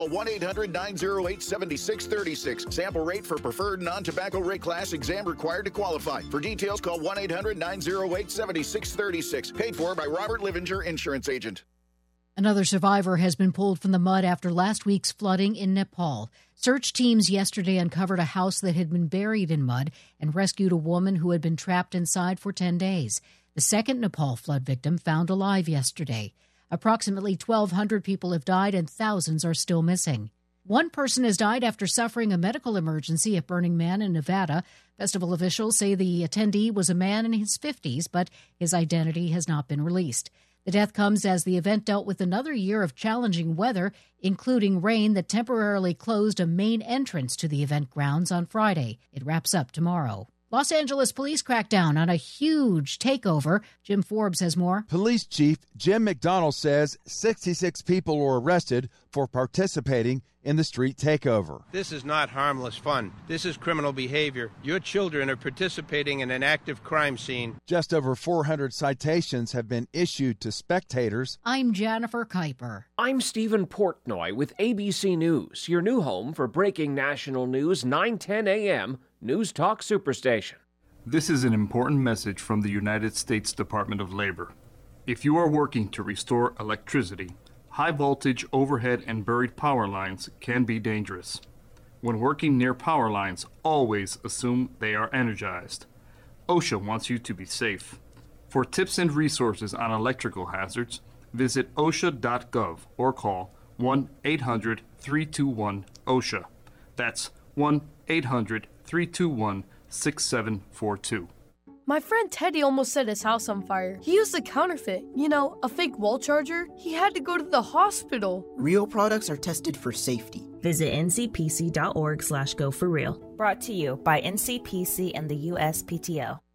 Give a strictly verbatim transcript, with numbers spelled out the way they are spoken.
one eight hundred nine oh eight seven six three six. Sample rate for preferred non-tobacco rate class. Exam required to qualify. For details, call one eight hundred nine oh eight seven six three six. Paid for by Robert Livinger, insurance agent. Another survivor has been pulled from the mud after last week's flooding in Nepal. Search teams yesterday uncovered a house that had been buried in mud and rescued a woman who had been trapped inside for ten days. The second Nepal flood victim found alive yesterday. Approximately twelve hundred people have died and thousands are still missing. One person has died after suffering a medical emergency at Burning Man in Nevada. Festival officials say the attendee was a man in his fifties, but his identity has not been released. The death comes as the event dealt with another year of challenging weather, including rain that temporarily closed a main entrance to the event grounds on Friday. It wraps up tomorrow. Los Angeles police crack down on a huge takeover. Jim Forbes has more. Police Chief Jim McDonnell says sixty-six people were arrested for participating in the street takeover. This is not harmless fun. This is criminal behavior. Your children are participating in an active crime scene. Just over four hundred citations have been issued to spectators. I'm Jennifer Kuiper. I'm Stephen Portnoy with A B C News, your new home for breaking national news, nine ten a.m., News Talk Superstation. This is an important message from the United States Department of Labor. If you are working to restore electricity, high voltage overhead and buried power lines can be dangerous. When working near power lines, always assume they are energized. OSHA wants you to be safe. For tips and resources on electrical hazards, visit O S H A dot gov or call one eight hundred three two one O S H A. That's one eight hundred three two one six seven four two. My friend Teddy almost set his house on fire. He used a counterfeit, you know, a fake wall charger. He had to go to the hospital. Real products are tested for safety. Visit N C P C dot org slash go for real. Brought to you by N C P C and the U S P T O.